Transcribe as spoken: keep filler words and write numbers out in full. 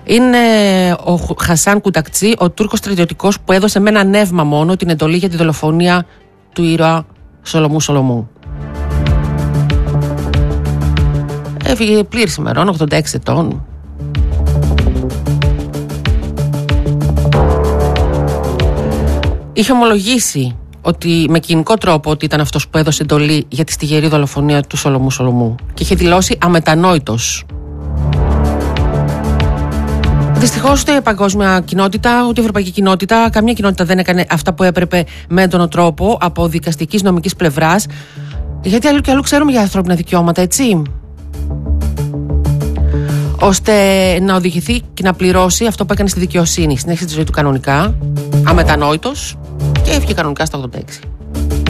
Είναι ο Χασάν Κουτακτσί, ο Τούρκος στρατιωτικός που έδωσε με ένα νεύμα μόνο την εντολή για τη δολοφονία του ήρωα Σολομού Σολομού. Έφυγε πλήρης ημερών, ογδόντα έξι ετών. Είχε ομολογήσει ότι, με κοινικό τρόπο, ότι ήταν αυτός που έδωσε εντολή για τη στιγερή δολοφονία του Σολομού Σολομού και είχε δηλώσει αμετανόητος. Δυστυχώς ούτε η παγκόσμια κοινότητα, ούτε η ευρωπαϊκή κοινότητα, καμία κοινότητα δεν έκανε αυτά που έπρεπε με έντονο τρόπο από δικαστικής νομικής πλευράς, γιατί αλλού και αλλού ξέρουμε για ανθρώπινα δικαιώματα, έτσι, ώστε να οδηγηθεί και να πληρώσει αυτό που έκανε στη δικαιοσύνη. Συνέχισε τη ζωή του κανονικά, αμετανόητος, και έφυγε κανονικά στα ογδόντα έξι.